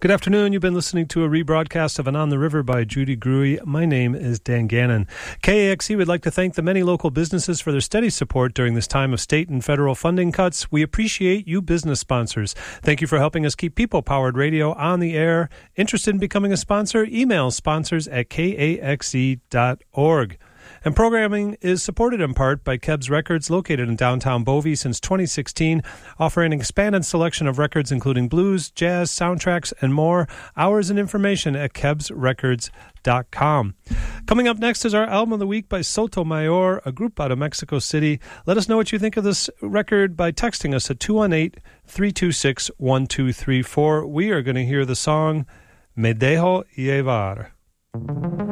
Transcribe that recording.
Good afternoon. You've been listening to a rebroadcast of And on the River by Judy Gruey. My name is Dan Gannon. KAXE would like to thank the many local businesses for their steady support during this time of state and federal funding cuts. We appreciate you business sponsors. Thank you for helping us keep people-powered radio on the air. Interested in becoming a sponsor? Email sponsors@kaxe.org. And programming is supported in part by Kebs Records, located in downtown Bovey since 2016, offering an expanded selection of records including blues, jazz, soundtracks, and more. Hours and information at kebsrecords.com. Coming up next is our Album of the Week by Sotomayor, a group out of Mexico City. Let us know what you think of this record by texting us at 218-326-1234. We are going to hear the song Me Dejo Llevar.